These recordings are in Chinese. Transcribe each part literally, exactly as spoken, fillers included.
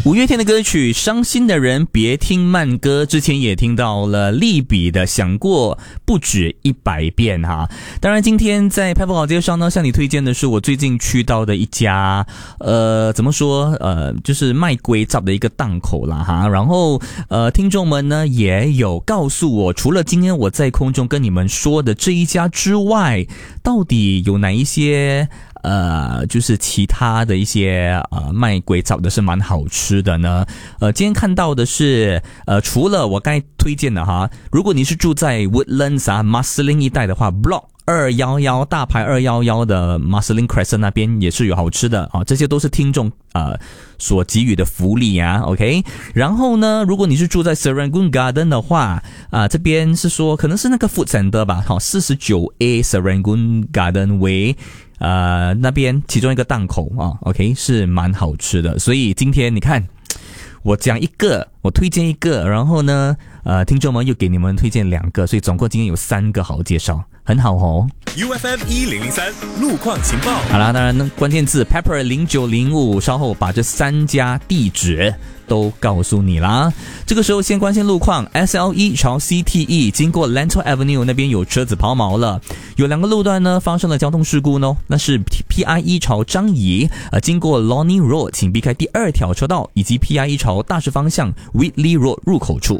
五月天的歌曲《伤心的人别听慢歌》，之前也听到了利比的想过不止一百遍哈。当然今天在拍播好介绍呢，向你推荐的是我最近去到的一家呃怎么说呃就是卖龟杂的一个档口啦哈。然后呃听众们呢也有告诉我，除了今天我在空中跟你们说的这一家之外，到底有哪一些呃，就是其他的一些呃卖龟杂的是蛮好吃的呢。呃，今天看到的是呃，除了我刚才推荐的哈，如果你是住在 Woodlands 啊 Marsiling 一带的话 ，Block 二一一大牌二一一的 Marsiling Crescent 那边也是有好吃的啊，这些都是听众呃所给予的福利啊 ，OK。然后呢，如果你是住在 Serangoon Garden 的话啊、呃，这边是说可能是那个 Food Center 吧，好 四十九 A Serangoon Garden Way。呃，那边其中一个档口啊 ，OK 是蛮好吃的，所以今天你看，我讲一个，我推荐一个，然后呢，呃，听众们又给你们推荐两个，所以总共今天有三个好介绍，很好哦。 U F M 一零零三路况情报。 好啦，当然关键字 Pepper 零九零五，稍后把这三家地址都告诉你啦。这个时候先关心路况 ，S L 一 朝 C T E 经过 Lentor Avenue 那边有车子抛锚了，有两个路段呢发生了交通事故呢，那是 P I 一 朝张仪呃经过 Lonnie Road 请避开第二条车道，以及 P I 一 朝大石方向 Whitley Road 入口处。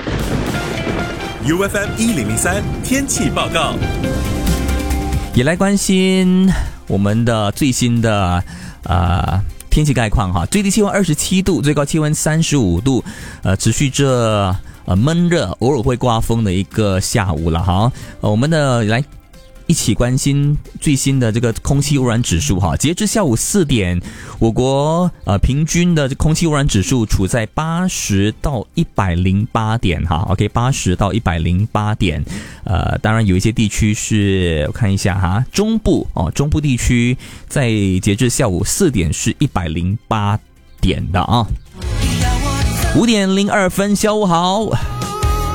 U F M 一零零三天气报告， 也来关心我们的最新的呃天气概况哈，最低气温二十七度，最高气温三十五度，呃，持续着呃闷热，偶尔会刮风的一个下午了哈。呃，我们的来一起关心最新的这个空气污染指数哈。截至下午四点，我国呃平均的空气污染指数处在八十到一百零八点哈。OK， 八十到一百零八点。呃，当然有一些地区是我看一下哈，中部哦，中部地区在截至下午四点是一百零八点的啊。五点零二分，下午好。